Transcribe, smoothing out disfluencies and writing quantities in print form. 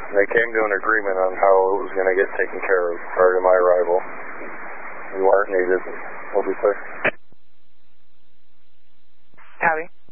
They came to an agreement on how it was going to get taken care of prior to my arrival. We weren't needed. What do you say? Howdy.